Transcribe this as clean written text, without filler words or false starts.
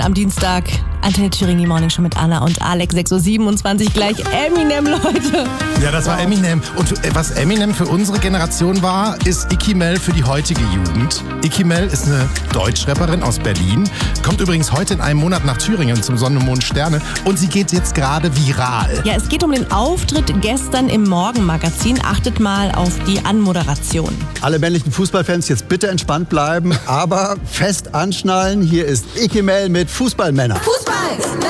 Am Dienstag Antenne Thüringen, die Morning Show mit Anna und Alex, 6.27 Uhr gleich Eminem, Leute. Ja, das war Eminem. Und was Eminem für unsere Generation war, ist Icky Mel für die heutige Jugend. Icky Mel ist eine Deutschrapperin aus Berlin, kommt übrigens heute in einem Monat nach Thüringen zum Sonne, Mond, Sterne und sie geht jetzt gerade viral. Ja, es geht um den Auftritt gestern im Morgenmagazin. Achtet mal auf die Anmoderation. Alle männlichen Fußballfans jetzt bitte entspannt bleiben, aber fest anschnallen. Hier ist Icky Mel mit Fußballmänner. Fußball!